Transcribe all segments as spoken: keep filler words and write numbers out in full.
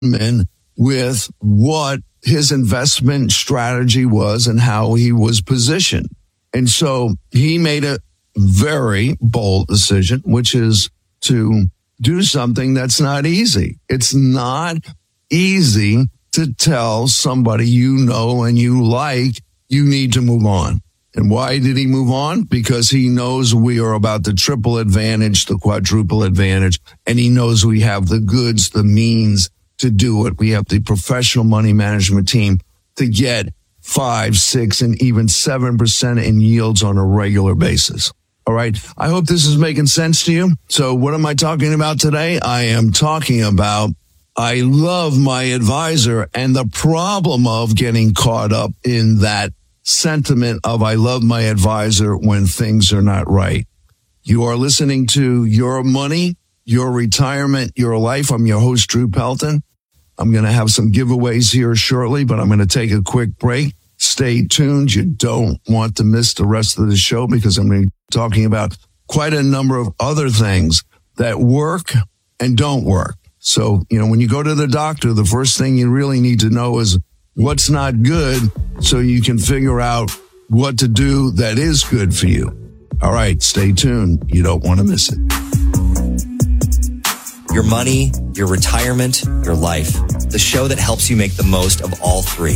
with what his investment strategy was and how he was positioned. And so he made a very bold decision, which is to do something that's not easy. It's not easy to tell somebody you know and you like you need to move on. And why did he move on? Because he knows we are about the triple advantage, the quadruple advantage, and he knows we have the goods, the means to do it. We have the professional money management team to get five, six, and even seven percent in yields on a regular basis. All right. I hope this is making sense to you. So what am I talking about today? I am talking about I love my advisor and the problem of getting caught up in that sentiment of I love my advisor when things are not right. You are listening to Your Money, Your Retirement, Your Life. I'm your host, Drew Pelton. I'm going to have some giveaways here shortly, but I'm going to take a quick break. Stay tuned. You don't want to miss the rest of the show because I'm going to be talking about quite a number of other things that work and don't work. So, you know, when you go to the doctor, the first thing you really need to know is what's not good so you can figure out what to do that is good for you. All right, stay tuned. You don't want to miss it. Your money, your retirement, your life. The show that helps you make the most of all three.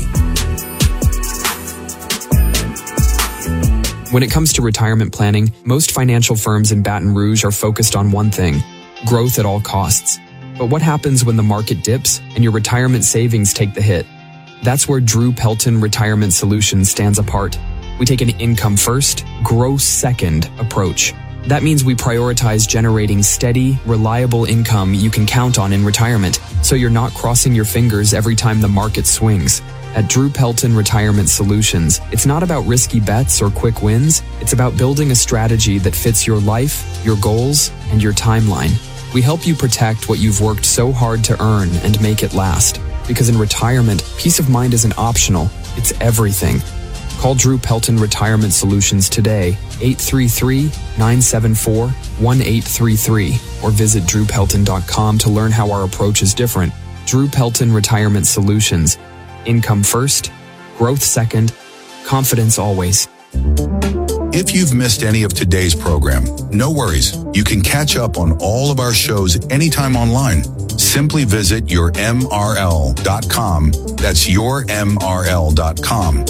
When it comes to retirement planning, most financial firms in Baton Rouge are focused on one thing: growth at all costs. But what happens when the market dips and your retirement savings take the hit? That's where Drew Pelton Retirement Solutions stands apart. We take an income first, growth second approach. That means we prioritize generating steady, reliable income you can count on in retirement, so you're not crossing your fingers every time the market swings. At Drew Pelton Retirement Solutions, it's not about risky bets or quick wins. It's about building a strategy that fits your life, your goals, and your timeline. We help you protect what you've worked so hard to earn and make it last. Because in retirement, peace of mind isn't optional, it's everything. Call Drew Pelton Retirement Solutions today, eight three three, nine seven four, one eight three three, or visit drew pelton dot com to learn how our approach is different. Drew Pelton Retirement Solutions. Income first, growth second, confidence always. If you've missed any of today's program, no worries. You can catch up on all of our shows anytime online. Simply visit your m r l dot com. That's your m r l dot com.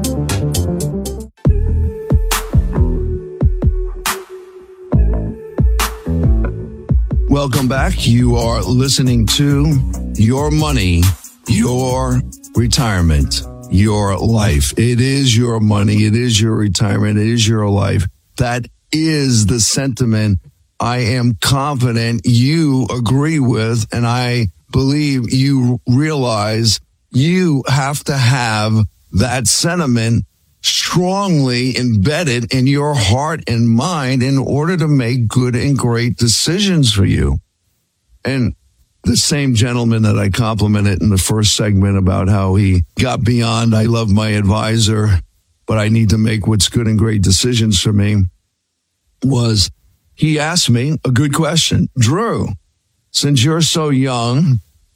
Welcome back. You are listening to Your Money, Your Retirement, Your Life. It is your money. It is your retirement. It is your life. That is the sentiment I am confident you agree with, and I believe you realize you have to have that sentiment strongly embedded in your heart and mind in order to make good and great decisions for you. And the same gentleman that I complimented in the first segment about how he got beyond, I love my advisor, but I need to make what's good and great decisions for me, was he asked me a good question. Drew, since you're so young,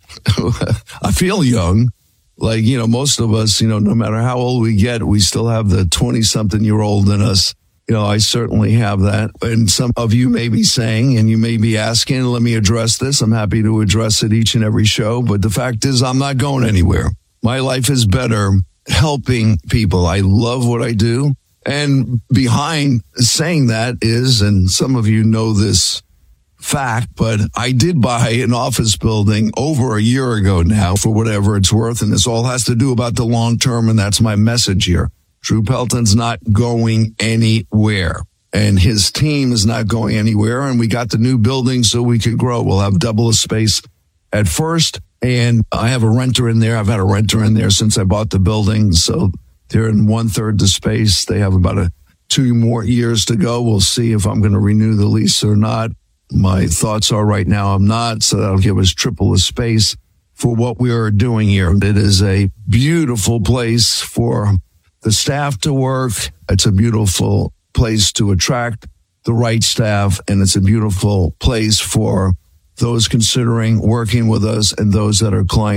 I feel young, like, you know, most of us, you know, no matter how old we get, we still have the twenty-something-year-old in us. You know, I certainly have that. And some of you may be saying, and you may be asking, let me address this. I'm happy to address it each and every show. But the fact is, I'm not going anywhere. My life is better helping people. I love what I do. And behind saying that is, and some of you know this fact, but I did buy an office building over a year ago now for whatever it's worth. And this all has to do about the long term. And that's my message here. Drew Pelton's not going anywhere, and his team is not going anywhere. And we got the new building so we could grow. We'll have double the space at first. And I have a renter in there. I've had a renter in there since I bought the building. So they're in one third the space. They have about a two more years to go. We'll see if I'm going to renew the lease or not. My thoughts are right now I'm not. So that'll give us triple the space for what we are doing here. It is a beautiful place for the staff to work. It's a beautiful place to attract the right staff, and it's a beautiful place for those considering working with us and those that are clients.